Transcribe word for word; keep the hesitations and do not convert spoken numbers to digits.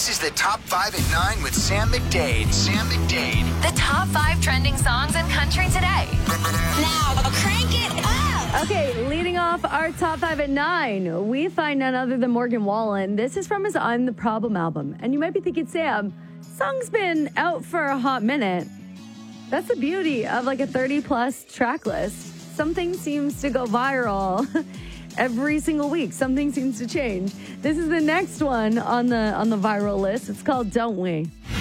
This is the Top five at nine with Sam McDade. Sam McDade. The top five trending songs in country today. Now, crank it up! Okay, leading off our top five at nine, we find none other than Morgan Wallen. This is from his I'm the Problem album. And you might be thinking, Sam, song's been out for a hot minute. That's the beauty of like a thirty plus track list. Something seems to go viral every single week. Something seems to change. This is the next one on the on the viral list. It's called Don't We?